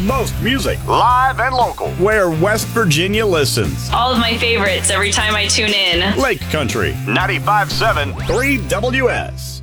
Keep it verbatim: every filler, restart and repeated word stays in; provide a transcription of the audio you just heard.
most music, live and local, where West Virginia listens. All of my favorites every time I tune in. Lake Country, ninety-five point seven, three W S.